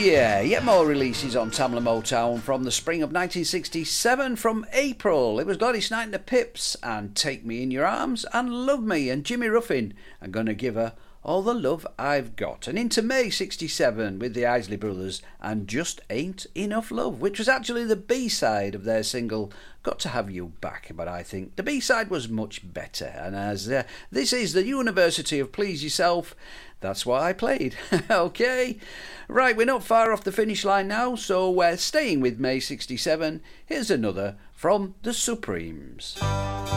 Yeah, yet more releases on Tamla Motown from the spring of 1967 from April. It was Gladys Knight and the Pips and Take Me in Your Arms and Love Me and Jimmy Ruffin. I'm gonna give her all the love I've got. And into May 67 with the Isley Brothers and Just Ain't Enough Love, which was actually the B-side of their single Got to Have You Back. But I think the B-side was much better. And as this is the University of Please Yourself, that's what I played. Okay, right, we're not far off the finish line now, so we're staying with May 67. Here's another from the Supremes.